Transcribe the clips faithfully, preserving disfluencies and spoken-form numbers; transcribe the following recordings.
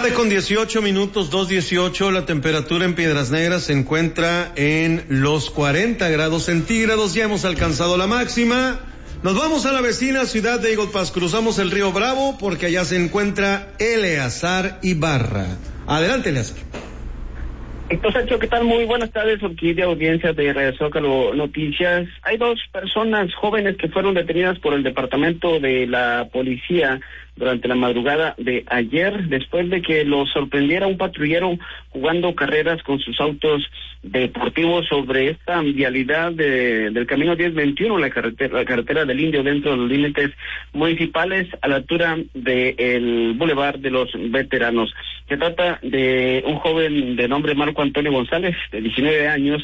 Tarde con dieciocho minutos, dos dieciocho, la temperatura en Piedras Negras se encuentra en los cuarenta grados centígrados, ya hemos alcanzado la máxima. Nos vamos a la vecina ciudad de Eagle Pass, cruzamos el río Bravo porque allá se encuentra Eleazar Ibarra. Adelante, Eleazar. Entonces, ¿qué tal? Muy buenas tardes, aquí de audiencia de Radio Zócalo Noticias. Hay dos personas jóvenes que fueron detenidas por el departamento de la policía durante la madrugada de ayer, después de que los sorprendiera un patrullero jugando carreras con sus autos deportivos sobre esta vialidad de, del camino diez veintiuno, la carretera, la carretera del Indio, dentro de los límites municipales, a la altura del Boulevard de los Veteranos. Se trata de un joven de nombre Marco Antonio González, de diecinueve años,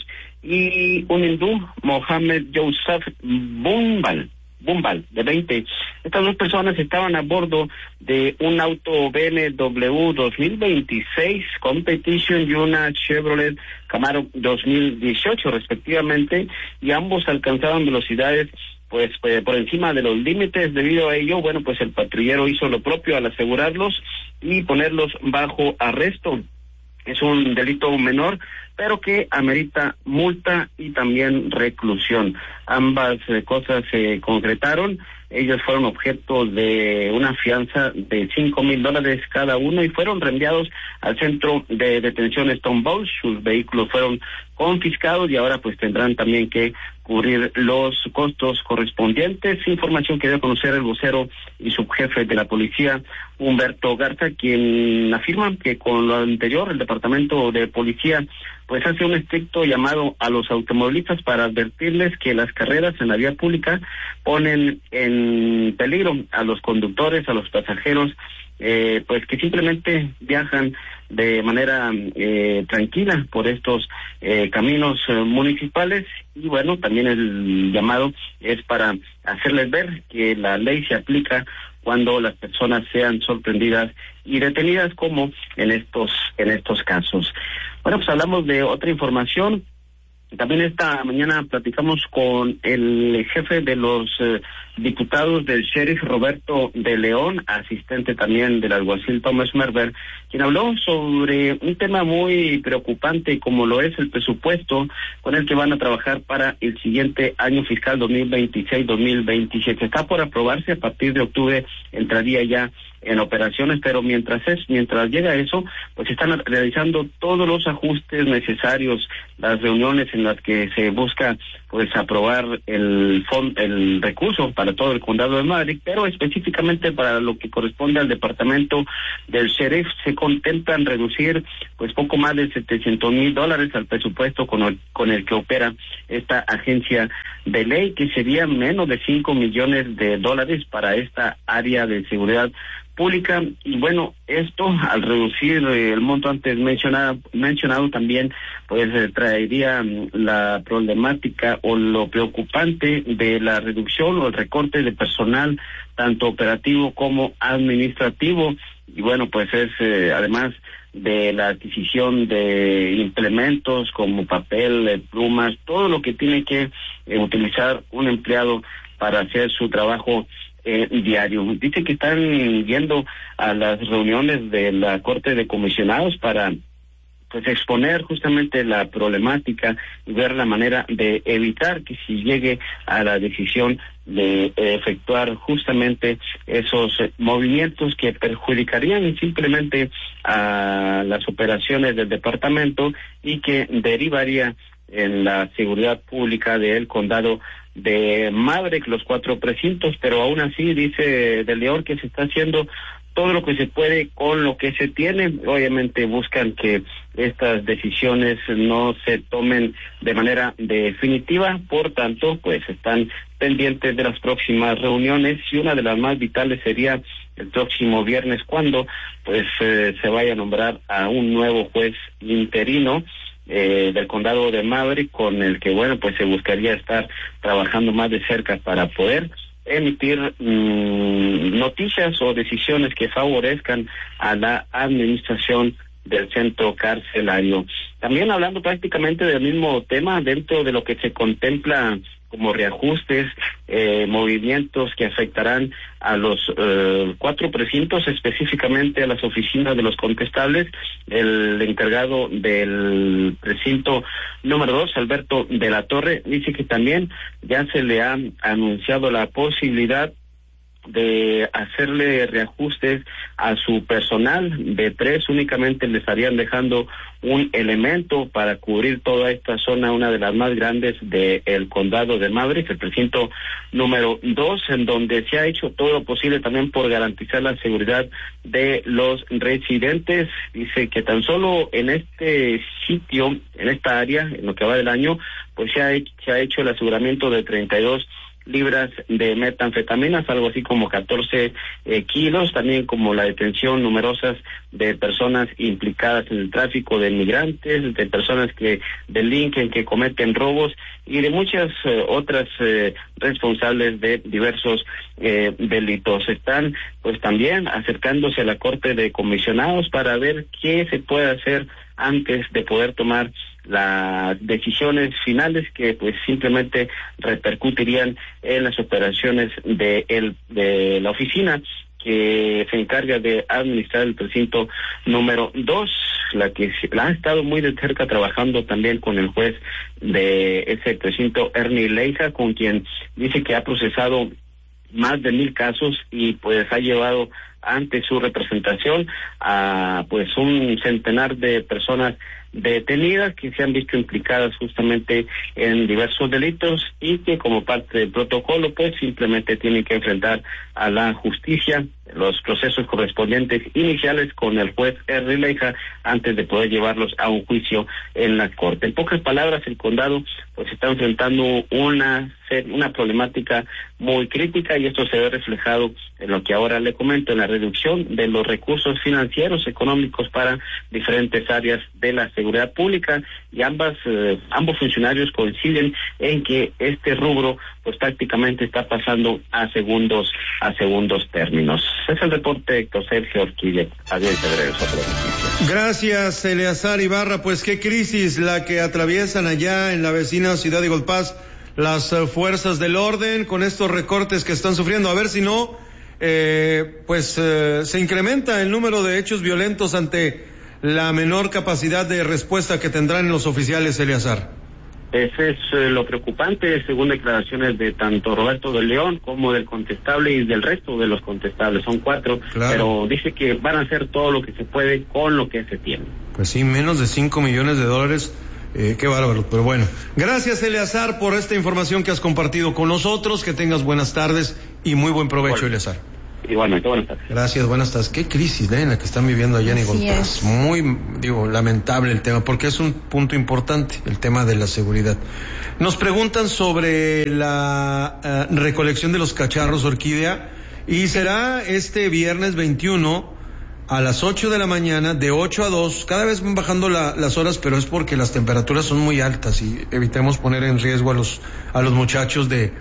y un hindú, Mohamed Yusuf Bumbal. Bumbal, de veinte. Estas dos personas estaban a bordo de un auto B M W dos mil veintiséis Competition y una Chevrolet Camaro dos mil dieciocho, respectivamente, y ambos alcanzaban velocidades pues, pues por encima de los límites. Debido a ello, bueno, pues el patrullero hizo lo propio al asegurarlos y ponerlos bajo arresto. Es un delito menor, pero que amerita multa y también reclusión. Ambas eh, cosas se concretaron. Ellos fueron objeto de una fianza de cinco mil dólares cada uno y fueron reenviados al centro de detención Stone Bowl. Sus vehículos fueron confiscados y ahora pues tendrán también que cubrir los costos correspondientes. Información que dio a conocer el vocero y subjefe de la policía, Humberto Garza, quien afirma que con lo anterior el departamento de policía pues hace un estricto llamado a los automovilistas para advertirles que las carreras en la vía pública ponen en peligro a los conductores, a los pasajeros, eh, pues que simplemente viajan de manera eh, tranquila por estos eh, caminos eh, municipales. Y bueno, también el llamado es para hacerles ver que la ley se aplica cuando las personas sean sorprendidas y detenidas, como en estos en estos casos. Bueno, pues hablamos de otra información. También esta mañana platicamos con el jefe de los eh, diputados del sheriff, Roberto de León, asistente también del alguacil Thomas Merber, quien habló sobre un tema muy preocupante como lo es el presupuesto con el que van a trabajar para el siguiente año fiscal dos mil veintiséis dos mil veintisiete. Está por aprobarse, a partir de octubre entraría ya en operaciones, pero mientras es mientras llega eso, pues están realizando todos los ajustes necesarios, las reuniones en las que se busca pues aprobar el fond, el recurso para todo el condado de Madrid, pero específicamente para lo que corresponde al departamento del sheriff se contemplan reducir pues poco más de setecientos mil dólares al presupuesto con el, con el que opera esta agencia de ley, que sería menos de cinco millones de dólares para esta área de seguridad pública. Y bueno, esto al reducir eh, el monto antes mencionado, mencionado también pues eh, traería um, la problemática o lo preocupante de la reducción o el recorte de personal, tanto operativo como administrativo. Y bueno, pues es eh, además de la adquisición de implementos como papel, eh, plumas, todo lo que tiene que eh, utilizar un empleado para hacer su trabajo Eh, diario. Dice que están yendo a las reuniones de la Corte de Comisionados para pues exponer justamente la problemática y ver la manera de evitar que si llegue a la decisión de eh, efectuar justamente esos eh, movimientos que perjudicarían simplemente a las operaciones del departamento y que derivaría en la seguridad pública del condado de Maverick, los cuatro precintos. Pero aún así dice de León que se está haciendo todo lo que se puede con lo que se tiene. Obviamente buscan que estas decisiones no se tomen de manera definitiva, por tanto pues están pendientes de las próximas reuniones, y una de las más vitales sería el próximo viernes, cuando pues eh, se vaya a nombrar a un nuevo juez interino Eh, del condado de Maverick, con el que bueno pues se buscaría estar trabajando más de cerca para poder emitir mmm, noticias o decisiones que favorezcan a la administración del centro carcelario. También hablando prácticamente del mismo tema, dentro de lo que se contempla como reajustes, eh, movimientos que afectarán a los eh, cuatro precintos, específicamente a las oficinas de los contestables. El encargado del precinto número dos, Alberto de la Torre, dice que también ya se le ha anunciado la posibilidad de hacerle reajustes a su personal. De tres únicamente le estarían dejando un elemento para cubrir toda esta zona, una de las más grandes del condado de Maverick, el precinto número dos, en donde se ha hecho todo lo posible también por garantizar la seguridad de los residentes. Dice que tan solo en este sitio, en esta área, en lo que va del año, pues se ha, se ha hecho el aseguramiento de treinta y dos libras de metanfetaminas, algo así como catorce eh, kilos, también como la detención numerosas de personas implicadas en el tráfico de migrantes, de personas que delinquen, que cometen robos y de muchas eh, otras eh, responsables de diversos eh, delitos. Están pues también acercándose a la Corte de Comisionados para ver qué se puede hacer antes de poder tomar las decisiones finales que pues simplemente repercutirían en las operaciones de el de la oficina que se encarga de administrar el precinto número dos, la que la ha estado muy de cerca trabajando también con el juez de ese precinto, Ernie Leija, con quien dice que ha procesado más de mil casos y pues ha llevado ante su representación a pues un centenar de personas detenidas que se han visto implicadas justamente en diversos delitos y que como parte del protocolo pues simplemente tienen que enfrentar a la justicia los procesos correspondientes iniciales con el juez Ernie Leija antes de poder llevarlos a un juicio en la corte. En pocas palabras, el condado pues está enfrentando una una problemática muy crítica y esto se ve reflejado en lo que ahora le comento, en la reducción de los recursos financieros económicos para diferentes áreas de la seguridad pública y ambas eh, ambos funcionarios coinciden en que este rubro pues prácticamente está pasando a segundos a segundos términos. Es el reporte de Héctor Sergio Orquídea. Adiós, de regreso. Gracias, Eleazar Ibarra. Pues qué crisis la que atraviesan allá en la vecina ciudad de Eagle Pass las uh, fuerzas del orden con estos recortes que están sufriendo. A ver si no, eh, pues uh, se incrementa el número de hechos violentos ante la menor capacidad de respuesta que tendrán los oficiales, Eleazar. Ese es eh, lo preocupante, según declaraciones de tanto Roberto de León como del contestable y del resto de los contestables. Son cuatro, claro. Pero dice que van a hacer todo lo que se puede con lo que se tiene. Pues sí, menos de cinco millones de dólares. Eh, qué bárbaro, pero bueno. Gracias, Eleazar, por esta información que has compartido con nosotros. Que tengas buenas tardes y muy buen provecho, bueno, Eleazar. Igualmente, buenas tardes. Gracias, buenas tardes. Qué crisis, ¿eh? En la que están viviendo allá en Eagle Pass. Muy, digo, lamentable el tema, porque es un punto importante, el tema de la seguridad. Nos preguntan sobre la uh, recolección de los cacharros, Orquídea, y será este viernes veintiuno a las ocho de la mañana, de ocho a dos, cada vez van bajando la, las horas, pero es porque las temperaturas son muy altas y evitemos poner en riesgo a los, a los muchachos de,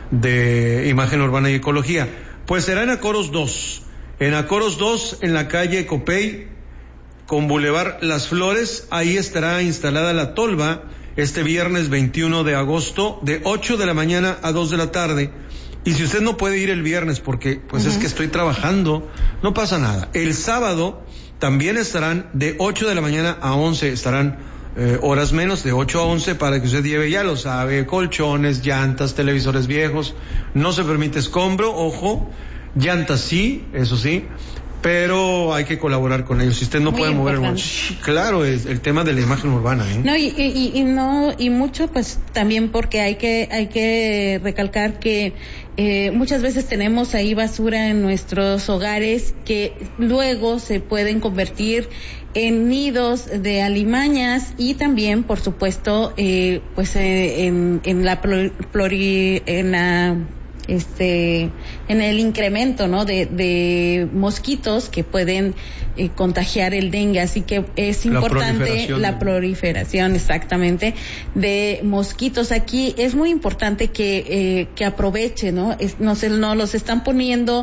de Imagen Urbana y Ecología. Pues será en Acoros dos, en Acoros dos, en la calle Copey, con Boulevard Las Flores, ahí estará instalada la tolva este viernes veintiuno de agosto, de ocho de la mañana a dos de la tarde. Y si usted no puede ir el viernes porque pues uh-huh. es que estoy trabajando, no pasa nada. El sábado también estarán de ocho de la mañana a once, estarán eh, horas menos, de ocho a once, para que usted lleve, ya lo sabe, colchones, llantas, televisores viejos. No se permite escombro, ojo, llantas sí, eso sí, pero hay que colaborar con ellos. Si usted no Muy puede importante. mover el claro, es el tema de la imagen urbana, ¿eh? No, y, y, y no, y mucho pues también porque hay que, hay que recalcar que eh, muchas veces tenemos ahí basura en nuestros hogares que luego se pueden convertir en nidos de alimañas y también, por supuesto, eh, pues eh, en, en la pluri, en la este en el incremento, ¿no? de, de mosquitos que pueden eh, contagiar el dengue, así que es importante la proliferación, la proliferación exactamente de mosquitos. Aquí es muy importante que eh, que aproveche, ¿no? Es, no se no los están poniendo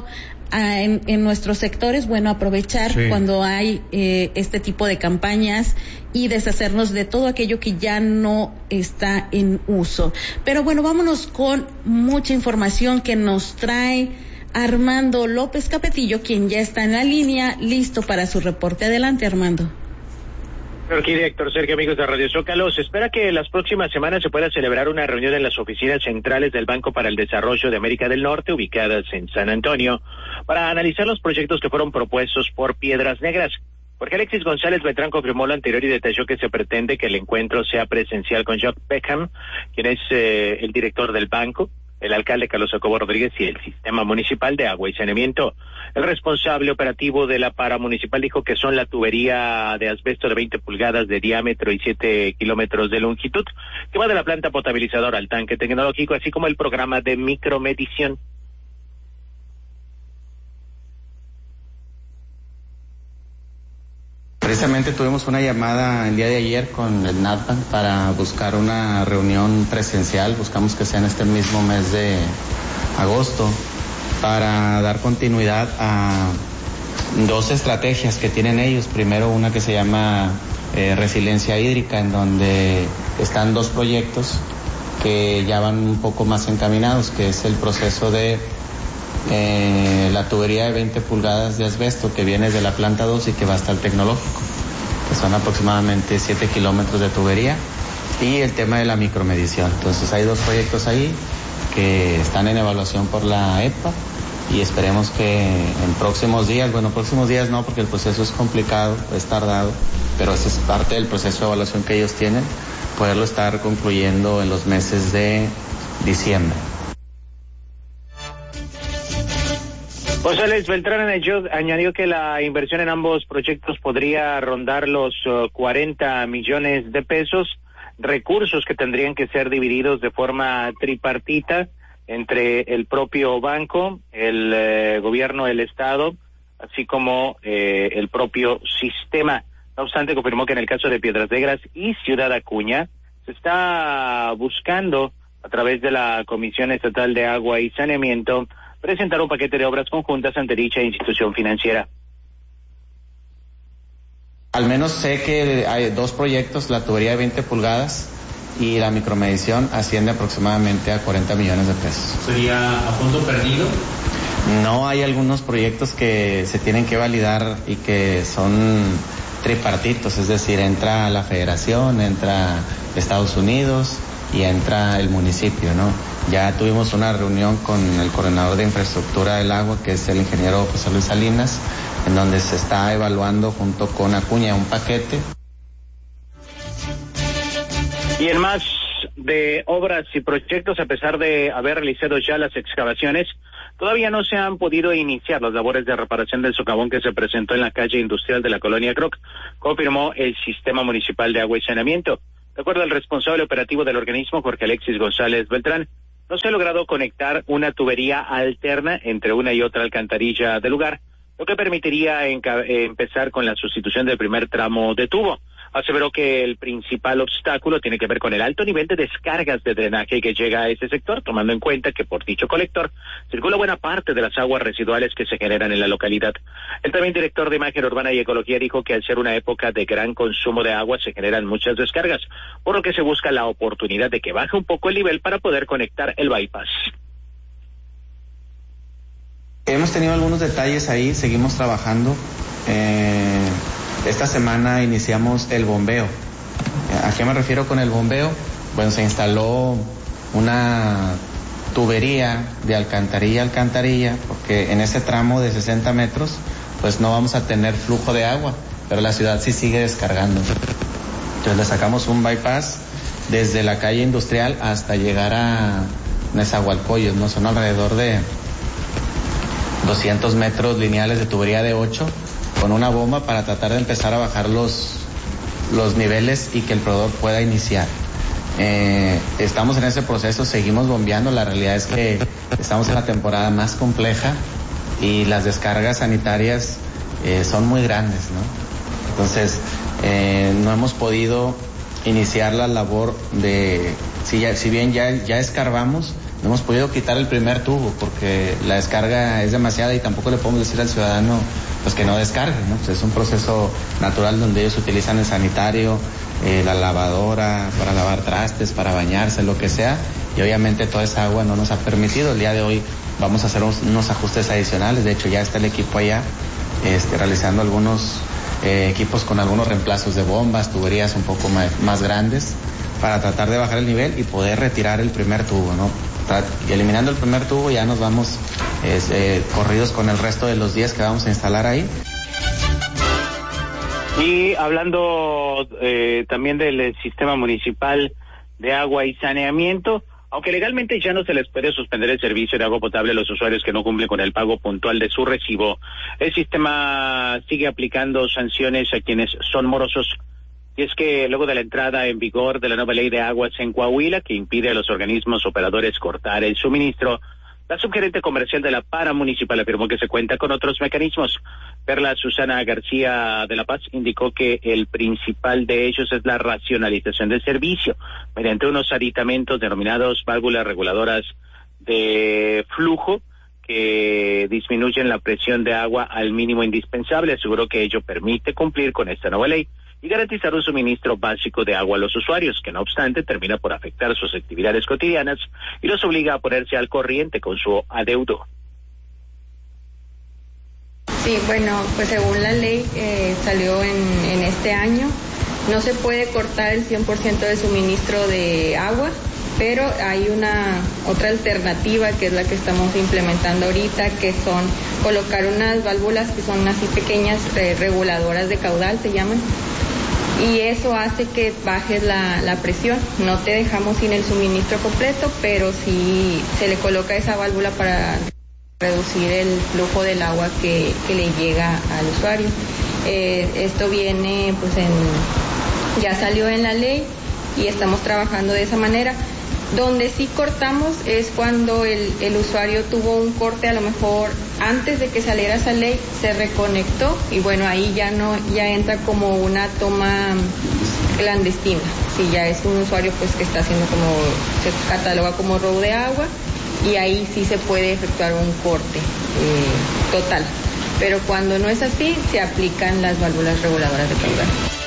a, en, en nuestros sectores, bueno, aprovechar sí. cuando hay eh, este tipo de campañas y deshacernos de todo aquello que ya no está en uso. Pero bueno, vámonos con mucha información que nos trae Armando López Capetillo, quien ya está en la línea, listo para su reporte. Adelante, Armando. Aquí, director Sergio, amigos de Radio Zócalo, se espera que en las próximas semanas se pueda celebrar una reunión en las oficinas centrales del Banco para el Desarrollo de América del Norte, ubicadas en San Antonio, para analizar los proyectos que fueron propuestos por Piedras Negras. Porque Alexis González Beltrán confirmó lo anterior y detalló que se pretende que el encuentro sea presencial con Jock Beckham, quien es eh, el director del banco, el alcalde Carlos Jacobo Rodríguez y el Sistema Municipal de Agua y Saneamiento. El responsable operativo de la paramunicipal dijo que son la tubería de asbesto de veinte pulgadas de diámetro y siete kilómetros de longitud, que va de la planta potabilizadora al tanque tecnológico, así como el programa de micromedición. Precisamente tuvimos una llamada el día de ayer con el NATBANK para buscar una reunión presencial. Buscamos que sea en este mismo mes de agosto para dar continuidad a dos estrategias que tienen ellos. Primero, una que se llama eh, resiliencia hídrica, en donde están dos proyectos que ya van un poco más encaminados, que es el proceso de Eh, la tubería de veinte pulgadas de asbesto que viene de la planta dos y que va hasta el tecnológico, que son aproximadamente siete kilómetros de tubería, y el tema de la micromedición. Entonces hay dos proyectos ahí que están en evaluación por la E P A y esperemos que en próximos días, bueno, próximos días no, porque el proceso es complicado, es tardado, pero esa es parte del proceso de evaluación que ellos tienen, poderlo estar concluyendo en los meses de diciembre. González Beltrán añadió que la inversión en ambos proyectos podría rondar los uh, cuarenta millones de pesos, recursos que tendrían que ser divididos de forma tripartita entre el propio banco, el eh, gobierno del estado, así como eh, el propio sistema. No obstante, confirmó que en el caso de Piedras Negras y Ciudad Acuña se está buscando, a través de la Comisión Estatal de Agua y Saneamiento, presentar un paquete de obras conjuntas ante dicha institución financiera. Al menos sé que hay dos proyectos, la tubería de veinte pulgadas y la micromedición, asciende aproximadamente a cuarenta millones de pesos. ¿Sería a fondo perdido? No, hay algunos proyectos que se tienen que validar y que son tripartitos, es decir, entra la federación, entra Estados Unidos y entra el municipio, ¿no? Ya tuvimos una reunión con el coordinador de infraestructura del agua, que es el ingeniero José Luis Salinas, en donde se está evaluando junto con Acuña un paquete. Y en más de obras y proyectos, a pesar de haber realizado ya las excavaciones, todavía no se han podido iniciar las labores de reparación del socavón que se presentó en la calle industrial de la colonia Croc, confirmó el Sistema Municipal de Agua y Saneamiento. De acuerdo al responsable operativo del organismo, Jorge Alexis González Beltrán, no se ha logrado conectar una tubería alterna entre una y otra alcantarilla del lugar, lo que permitiría enca- empezar con la sustitución del primer tramo de tubo. Aseveró que el principal obstáculo tiene que ver con el alto nivel de descargas de drenaje que llega a ese sector, tomando en cuenta que por dicho colector circula buena parte de las aguas residuales que se generan en la localidad. El también director de Imagen Urbana y Ecología dijo que al ser una época de gran consumo de agua se generan muchas descargas, por lo que se busca la oportunidad de que baje un poco el nivel para poder conectar el bypass. Hemos tenido algunos detalles ahí, seguimos trabajando. Eh, esta semana iniciamos el bombeo. ¿A qué me refiero con el bombeo? Bueno, se instaló una tubería de alcantarilla a alcantarilla, porque en ese tramo de sesenta metros, pues no vamos a tener flujo de agua, pero la ciudad sí sigue descargando. Entonces le sacamos un bypass desde la calle industrial hasta llegar a Nezahualcóyotl, ¿no? Son alrededor de doscientos metros lineales de tubería de ocho con una bomba para tratar de empezar a bajar los, los niveles y que el proveedor pueda iniciar. Eh, estamos en ese proceso, seguimos bombeando. La realidad es que estamos en la temporada más compleja y las descargas sanitarias eh, son muy grandes, ¿no? Entonces, eh, no hemos podido iniciar la labor de, si, ya, si bien ya, ya escarbamos, no hemos podido quitar el primer tubo porque la descarga es demasiada y tampoco le podemos decir al ciudadano pues que no descargue, ¿no? Pues es un proceso natural donde ellos utilizan el sanitario, eh, la lavadora para lavar trastes, para bañarse, lo que sea, y obviamente toda esa agua no nos ha permitido. El día de hoy vamos a hacer unos, unos ajustes adicionales. De hecho ya está el equipo allá este, realizando algunos eh, equipos con algunos reemplazos de bombas, tuberías un poco más, más grandes para tratar de bajar el nivel y poder retirar el primer tubo, ¿no? Y eliminando el primer tubo ya nos vamos es, eh, corridos con el resto de los días que vamos a instalar ahí. Y hablando eh, también del sistema municipal de agua y saneamiento, aunque legalmente ya no se les puede suspender el servicio de agua potable a los usuarios que no cumplen con el pago puntual de su recibo, el sistema sigue aplicando sanciones a quienes son morosos. Y es que luego de la entrada en vigor de la nueva ley de aguas en Coahuila, que impide a los organismos operadores cortar el suministro, la subgerente comercial de la Para Municipal afirmó que se cuenta con otros mecanismos. Perla Susana García de la Paz indicó que el principal de ellos es la racionalización del servicio, mediante unos aditamentos denominados válvulas reguladoras de flujo, que disminuyen la presión de agua al mínimo indispensable. Aseguró que ello permite cumplir con esta nueva ley y garantizar un suministro básico de agua a los usuarios, que no obstante termina por afectar sus actividades cotidianas y los obliga a ponerse al corriente con su adeudo. Sí, bueno, pues según la ley eh, salió en, en este año, no se puede cortar el cien por ciento del suministro de agua, pero hay una otra alternativa que es la que estamos implementando ahorita, que son colocar unas válvulas que son así pequeñas, eh, reguladoras de caudal se llaman, y eso hace que bajes la, la presión. No te dejamos sin el suministro completo, pero sí se le coloca esa válvula para reducir el flujo del agua que, que le llega al usuario. Eh, esto viene, pues en, ya salió en la ley y estamos trabajando de esa manera. Donde sí cortamos es cuando el, el usuario tuvo un corte, a lo mejor antes de que saliera esa ley, se reconectó y bueno, ahí ya no, ya entra como una toma clandestina. Si ya es un usuario pues que está haciendo como, se cataloga como robo de agua, y ahí sí se puede efectuar un corte eh, total. Pero cuando no es así, se aplican las válvulas reguladoras de caudal.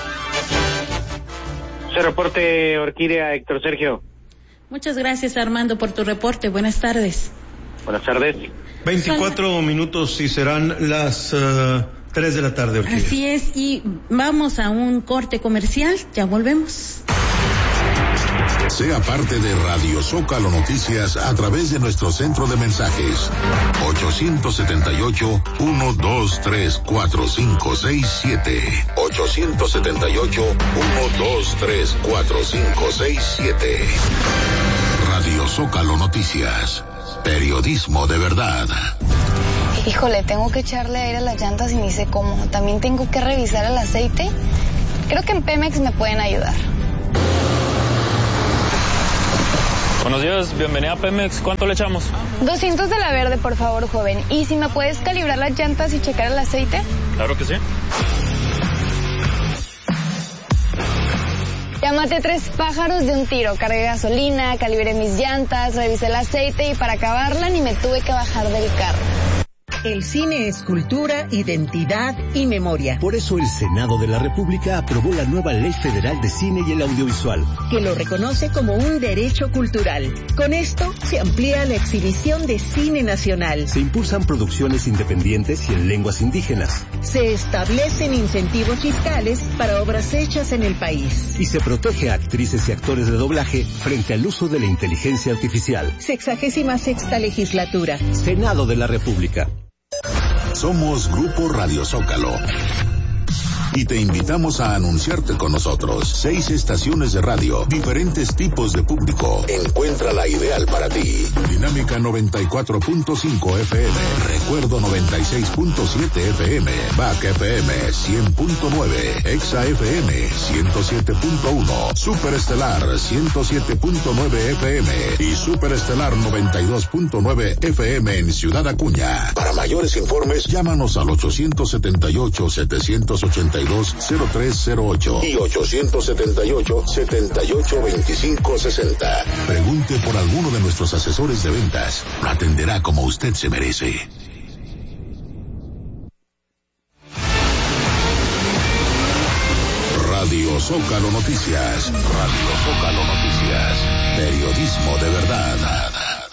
Se reporte Orquídea, Héctor Sergio. Muchas gracias, Armando, por tu reporte. Buenas tardes. Buenas tardes. veinticuatro Son... minutos y serán las uh, tres de la tarde. Orquídea. Así es, y vamos a un corte comercial. Ya volvemos. Sea parte de Radio Zócalo Noticias a través de nuestro centro de mensajes ochocientos setenta y ocho, ciento veintitrés, cuarenta y cinco sesenta y siete ochocientos setenta y ocho, ciento veintitrés, cuarenta y cinco sesenta y siete. Radio Zócalo Noticias, periodismo de verdad. Híjole, tengo que echarle aire a las llantas y ni sé cómo. También tengo que revisar el aceite. Creo que en Pemex me pueden ayudar. Buenos días, bienvenida a Pemex. ¿Cuánto le echamos? doscientos de la verde, por favor, joven. ¿Y si me puedes calibrar las llantas y checar el aceite? Claro que sí. Ya maté tres pájaros de un tiro. Cargué gasolina, calibré mis llantas, revisé el aceite y para acabarla ni me tuve que bajar del carro. El cine es cultura, identidad y memoria. Por eso el Senado de la República aprobó la nueva Ley Federal de Cine y el Audiovisual, que lo reconoce como un derecho cultural. Con esto se amplía la exhibición de cine nacional. Se impulsan producciones independientes y en lenguas indígenas. Se establecen incentivos fiscales para obras hechas en el país. Y se protege a actrices y actores de doblaje frente al uso de la inteligencia artificial. Sexagésima sexta legislatura. Senado de la República. Somos Grupo Radio Zócalo y te invitamos a anunciarte con nosotros. Seis estaciones de radio, diferentes tipos de público. Encuentra la ideal para ti. Dinámica noventa y cuatro punto cinco F M, Recuerdo noventa y seis punto siete F M, B A C F M cien punto nueve, Exa F M ciento siete punto uno, Superestelar ciento siete punto nueve F M y Superestelar noventa y dos punto nueve F M en Ciudad Acuña. Para mayores informes, llámanos al ochocientos setenta y ocho, setecientos ochenta y dos, cero tres cero ocho y ochocientos setenta y ocho, setenta y ocho, veinticinco sesenta. Pregunte por alguno de nuestros asesores de ventas. Lo atenderá como usted se merece. Radio Zócalo Noticias. Radio Zócalo Noticias. Periodismo de verdad.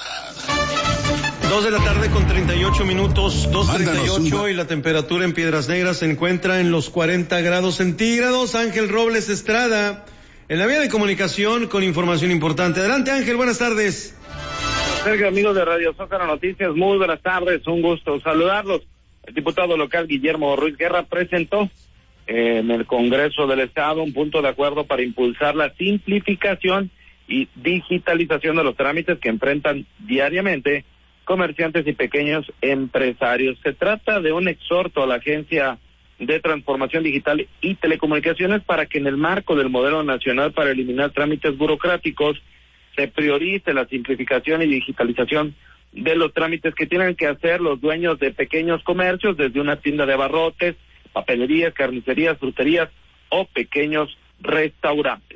Dos de la tarde con treinta y ocho minutos, dos treinta y ocho, y la temperatura en Piedras Negras se encuentra en los cuarenta grados centígrados. Ángel Robles Estrada, en la vía de comunicación con información importante. Adelante, Ángel, buenas tardes. Sergio, amigos de Radio Zócalo Noticias, muy buenas tardes, un gusto saludarlos. El diputado local Guillermo Ruiz Guerra presentó en el Congreso del Estado un punto de acuerdo para impulsar la simplificación y digitalización de los trámites que enfrentan diariamente comerciantes y pequeños empresarios. Se trata de un exhorto a la Agencia de Transformación Digital y Telecomunicaciones para que en el marco del modelo nacional para eliminar trámites burocráticos se priorice la simplificación y digitalización de los trámites que tienen que hacer los dueños de pequeños comercios, desde una tienda de abarrotes, papelerías, carnicerías, fruterías o pequeños restaurantes.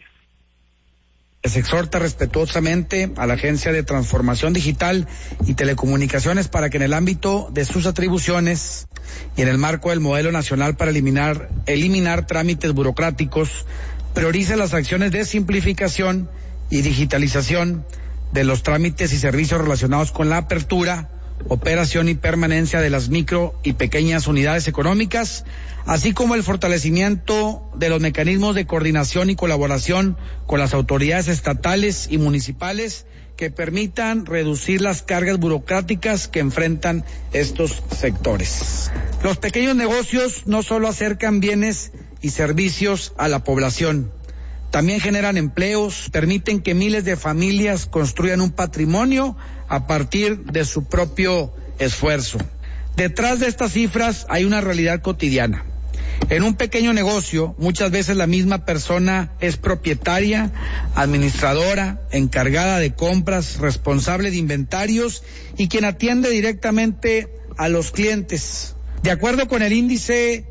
Se exhorta respetuosamente a la Agencia de Transformación Digital y Telecomunicaciones para que en el ámbito de sus atribuciones y en el marco del modelo nacional para eliminar, eliminar trámites burocráticos, priorice las acciones de simplificación y digitalización de los trámites y servicios relacionados con la apertura, operación y permanencia de las micro y pequeñas unidades económicas, así como el fortalecimiento de los mecanismos de coordinación y colaboración con las autoridades estatales y municipales que permitan reducir las cargas burocráticas que enfrentan estos sectores. Los pequeños negocios no solo acercan bienes y servicios a la población, también generan empleos, permiten que miles de familias construyan un patrimonio a partir de su propio esfuerzo. Detrás de estas cifras hay una realidad cotidiana. En un pequeño negocio, muchas veces la misma persona es propietaria, administradora, encargada de compras, responsable de inventarios y quien atiende directamente a los clientes. De acuerdo con el índice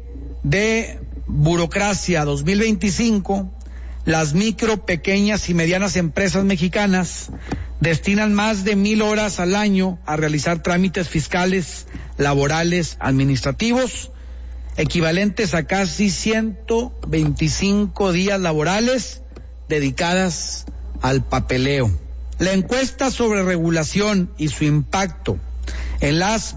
de burocracia dos mil veinticinco, las micro, pequeñas y medianas empresas mexicanas destinan más de mil horas al año a realizar trámites fiscales, laborales, administrativos, equivalentes a casi ciento veinticinco días laborales dedicadas al papeleo. La encuesta sobre regulación y su impacto en las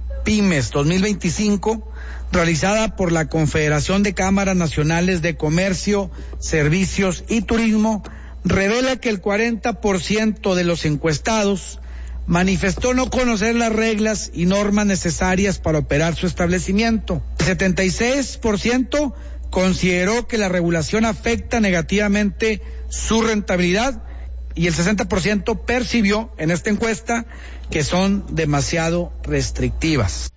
pymes dos mil veinticinco, realizada por la Confederación de Cámaras Nacionales de Comercio, Servicios y Turismo, revela que el cuarenta por ciento de los encuestados manifestó no conocer las reglas y normas necesarias para operar su establecimiento. El setenta y seis por ciento consideró que la regulación afecta negativamente su rentabilidad y el sesenta por ciento percibió en esta encuesta que son demasiado restrictivas.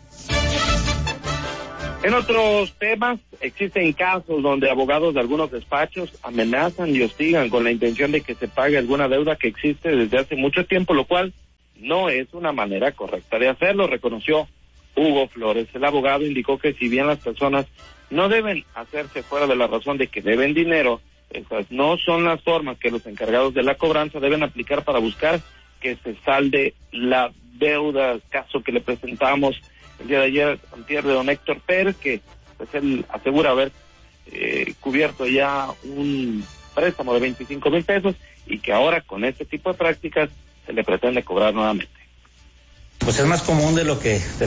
En otros temas, existen casos donde abogados de algunos despachos amenazan y hostigan con la intención de que se pague alguna deuda que existe desde hace mucho tiempo, lo cual no es una manera correcta de hacerlo, reconoció Hugo Flores. El abogado indicó que si bien las personas no deben hacerse fuera de la razón de que deben dinero, esas no son las formas que los encargados de la cobranza deben aplicar para buscar que se salde la deuda. Caso que le presentamos el día de ayer, antier, de don Héctor Pérez, que pues él asegura haber eh, cubierto ya un préstamo de veinticinco mil pesos y que ahora con este tipo de prácticas se le pretende cobrar nuevamente. Pues es más común de lo que... De